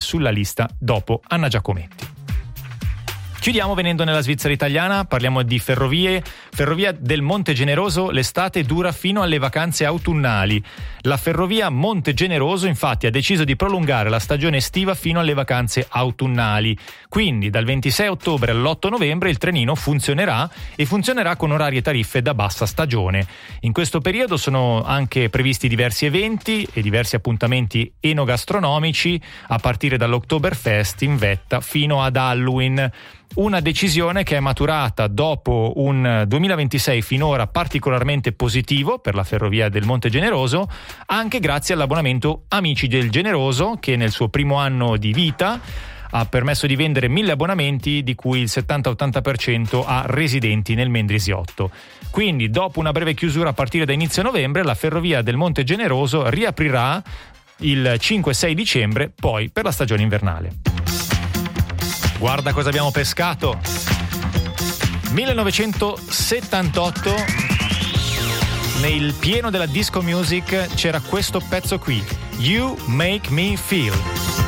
sulla lista dopo Anna Giacometti. Chiudiamo venendo nella Svizzera italiana, parliamo di ferrovie. Ferrovia del Monte Generoso, l'estate dura fino alle vacanze autunnali. La ferrovia Monte Generoso infatti ha deciso di prolungare la stagione estiva fino alle vacanze autunnali. Quindi dal 26 ottobre all'8 novembre il trenino funzionerà e funzionerà con orari e tariffe da bassa stagione. In questo periodo sono anche previsti diversi eventi e diversi appuntamenti enogastronomici a partire dall'Oktoberfest in vetta fino ad Halloween. Una decisione che è maturata dopo un 2026 finora particolarmente positivo per la ferrovia del Monte Generoso, anche grazie all'abbonamento Amici del Generoso, che nel suo primo anno di vita ha permesso di vendere 1000 abbonamenti, di cui il 70-80% a residenti nel Mendrisiotto. Quindi dopo una breve chiusura a partire da inizio novembre, la ferrovia del Monte Generoso riaprirà il 5-6 dicembre, poi per la stagione invernale. Guarda cosa abbiamo pescato. 1978, nel pieno della disco music c'era questo pezzo qui, You Make Me Feel.